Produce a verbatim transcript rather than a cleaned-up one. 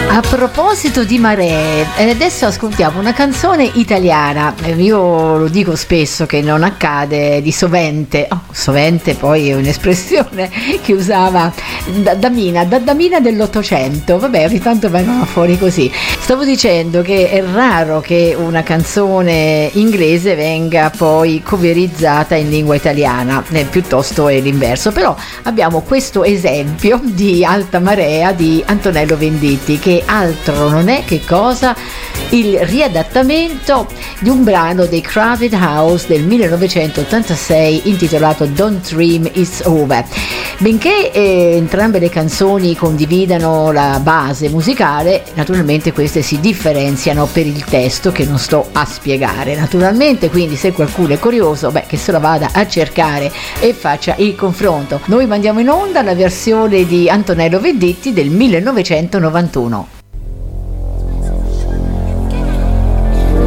A proposito di maree, adesso ascoltiamo una canzone italiana. Io lo dico spesso che non accade di sovente, oh, sovente poi è un'espressione che usava Damina, da Damina dell'Ottocento, vabbè, ogni tanto vengono fuori così. Stavo dicendo che è raro che una canzone inglese venga poi coverizzata in lingua italiana, eh, piuttosto è l'inverso, però abbiamo questo esempio di Alta Marea di Antonello Venditti, che altro non è che cosa il riadattamento di un brano dei Crowded House del millenovecentottantasei intitolato Don't Dream It's Over. Benché eh, entrambe le canzoni condividano la base musicale, naturalmente queste si differenziano per il testo che non sto a spiegare. Naturalmente, quindi se qualcuno è curioso, beh, che se lo vada a cercare e faccia il confronto. Noi mandiamo in onda la versione di Antonello Venditti del millenovecentonovantuno.